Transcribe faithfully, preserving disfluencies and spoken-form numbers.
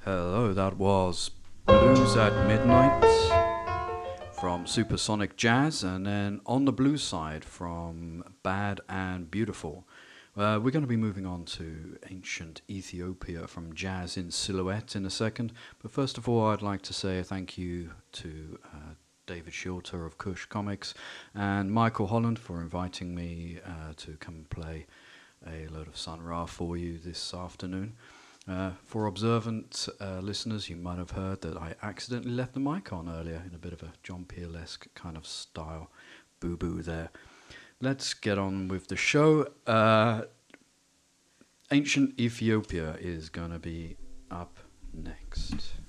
Hello, that was Blues at Midnight from Supersonic Jazz, and then on the blues side from Bad and Beautiful. Uh, we're going to be moving on to Ancient Ethiopia from Jazz in Silhouette in a second, but first of all, I'd like to say thank you to uh, David Shilter of Kush Comics and Michael Holland for inviting me uh, to come and play a load of Sun Ra for you this afternoon. Uh, for observant uh, listeners, you might have heard that I accidentally left the mic on earlier in a bit of a John Peel-esque kind of style. Boo-boo there. Let's get on with the show. Uh, Ancient Ethiopia is going to be up next.